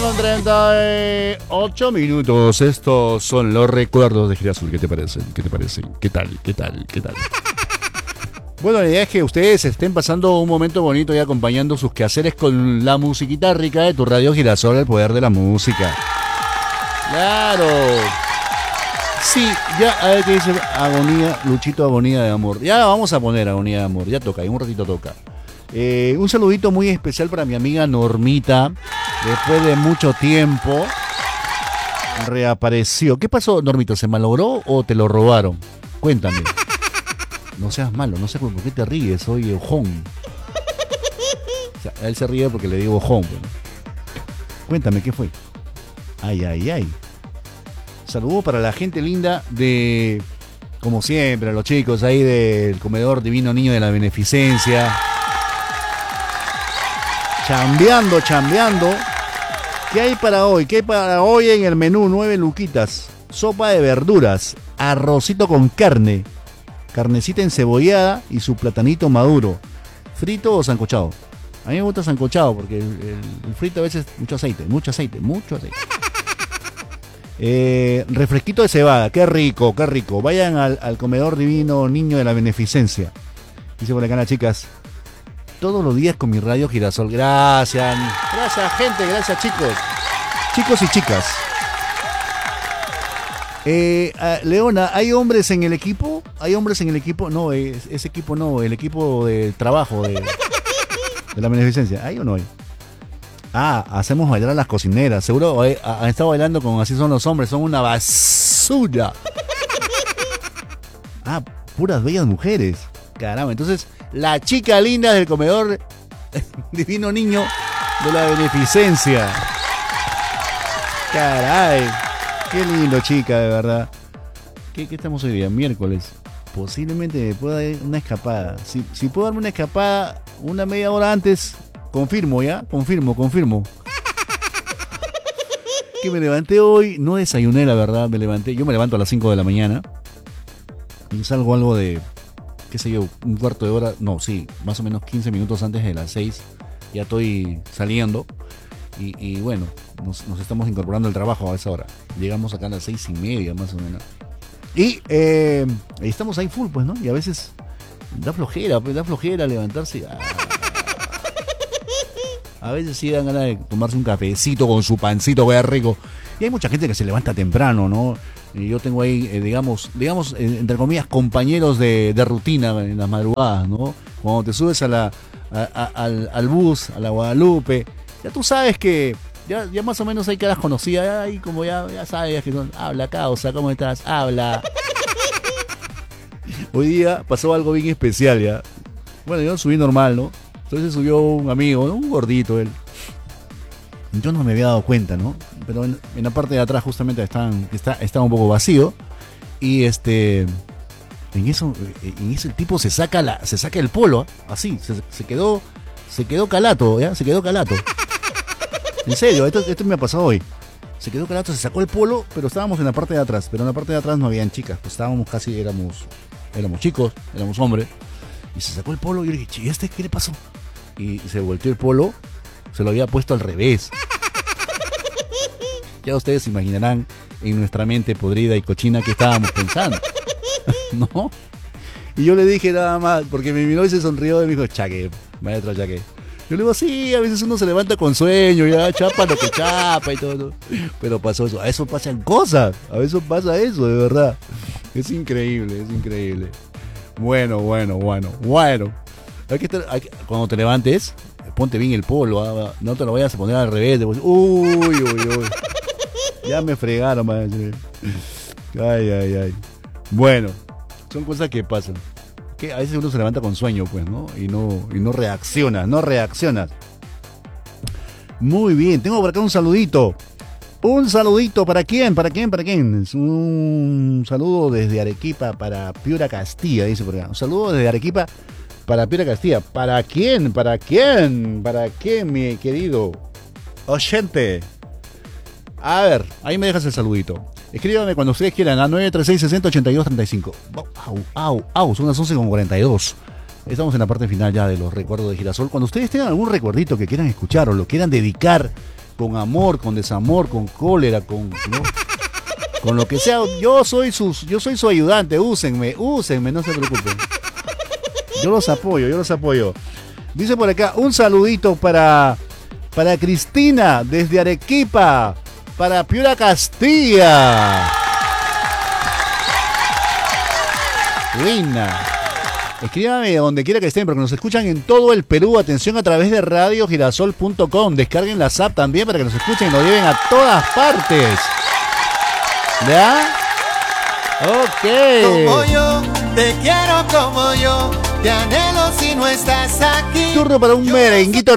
con 38 minutos. Estos son los recuerdos de Girasol. ¿Qué te parecen? ¿Qué te parecen? ¿Qué tal? ¿Qué tal? ¿Qué tal? Bueno, la idea es que ustedes estén pasando un momento bonito y acompañando sus quehaceres con la musiquita rica de tu radio Girasol, el poder de la música. ¡Claro! Sí, ya, a ver qué dice Agonía, Luchito, Agonía de Amor. Ya vamos a poner Agonía de Amor, ya toca, en un ratito toca. Un saludito muy especial para mi amiga Normita. Después de mucho tiempo reapareció. ¿Qué pasó, Normita? ¿Se malogró o te lo robaron? Cuéntame. No seas malo, no sé por qué te ríes, soy ojón. O sea, él se ríe porque le digo ojón. Bueno. Cuéntame, ¿qué fue? Ay, ay, ay. Saludos para la gente linda de, como siempre, a los chicos ahí del comedor Divino Niño de la Beneficencia. Chambeando. ¿Qué hay para hoy? ¿Qué hay para hoy en el menú? 9 luquitas. Sopa de verduras. Arrocito con carne. Carnecita encebollada y su platanito maduro. ¿Frito o sancochado? A mí me gusta sancochado porque el frito a veces mucho aceite. Refresquito de cebada. Qué rico. Vayan al comedor Divino Niño de la Beneficencia. Dice por acá las chicas. Todos los días con mi radio Girasol. Gracias gente, gracias chicos y chicas. Leona, ¿hay hombres en el equipo? No, ese equipo no, el equipo de trabajo de la Beneficencia. ¿Hay o no hay? Hacemos bailar a las cocineras. Seguro han estado bailando con Así Son los Hombres, son una basura. Puras bellas mujeres. Caramba, entonces la chica linda del comedor Divino Niño de la Beneficencia. Caray, qué lindo, chica, de verdad. ¿Qué estamos hoy día? Miércoles. Posiblemente me pueda dar una escapada. Si puedo darme una escapada una media hora antes, confirmo. Que me levanté hoy, no desayuné, la verdad, yo me levanto a las 5 de la mañana y salgo algo de, qué sé yo, un cuarto de hora, no, sí, más o menos 15 minutos antes de las 6, ya estoy saliendo y bueno, nos estamos incorporando al trabajo a esa hora. Llegamos acá a las 6:30 más o menos. Y estamos ahí full, pues, ¿no? Y a veces da flojera levantarse. A veces sí dan ganas de tomarse un cafecito con su pancito, que es rico. Y hay mucha gente que se levanta temprano, ¿no? Y yo tengo ahí, digamos, entre comillas, compañeros de rutina en las madrugadas, ¿no? Cuando te subes al bus, a la Guadalupe, ya tú sabes que ya más o menos hay caras conocidas, ahí como ya sabes que son, habla causa, ¿cómo estás? Habla. Hoy día pasó algo bien especial, ya. Bueno, yo subí normal, ¿no? Entonces subió un amigo, ¿no? Un gordito él. Yo no me había dado cuenta, ¿no? Pero en la parte de atrás justamente está un poco vacío. Y en eso el tipo se saca el polo, ¿eh? Así, se quedó calato, ¿ya? Se quedó calato. En serio, esto me ha pasado hoy. Se quedó calato, se sacó el polo, pero estábamos en la parte de atrás. Pero en la parte de atrás no habían chicas, pues estábamos casi, éramos chicos, éramos hombres. Y se sacó el polo y yo le dije, ¿y qué le pasó? Y se volteó el polo, se lo había puesto al revés. Ya ustedes imaginarán en nuestra mente podrida y cochina que estábamos pensando, ¿no? Y yo le dije nada más, porque me miró y se sonrió y me dijo, chaque, maestro chaque. Yo le digo, sí, a veces uno se levanta con sueño, ya chapa lo que chapa y todo. Pero pasó eso, a eso pasan cosas, a veces pasa eso, de verdad. Es increíble. Bueno. Cuando te levantes, ponte bien el polo, no te lo vayas a poner al revés. Uy. Ya me fregaron, madre. Ay. Bueno, son cosas que pasan. Que a veces uno se levanta con sueño, pues, ¿no? Y no reacciona. Muy bien, tengo por acá un saludito. Un saludito, ¿para quién? Es un saludo desde Arequipa para Piura Castilla, dice por acá. Un saludo desde Arequipa para Piura Castilla. ¿Para quién, mi querido oyente? A ver, ahí me dejas el saludito. Escríbame cuando ustedes quieran a 936-60-82-35. Son las 11:42. Estamos en la parte final ya de los recuerdos de Girasol. Cuando ustedes tengan algún recuerdito que quieran escuchar o lo quieran dedicar con amor, con desamor, con cólera, ¿no? Con lo que sea. Yo soy su ayudante, úsenme, no se preocupen. Yo los apoyo. Dice por acá, un saludito para Cristina desde Arequipa, para Piura Castilla. Buena. Escríbame donde quiera que estén, porque nos escuchan en todo el Perú. Atención, a través de radiogirasol.com. Descarguen la app también para que nos escuchen y nos lleven a todas partes. ¿Ya? Ok. Como yo, te quiero como yo, te anhelo si no estás aquí. Turno para un merenguito